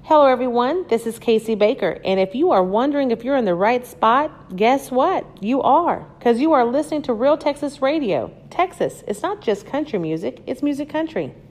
Hello, everyone. This is Casey Baker. And if you are wondering if you're in the right spot, guess what? You are, because you are listening to Real Texas Radio. Texas, it's not just country music, it's music country.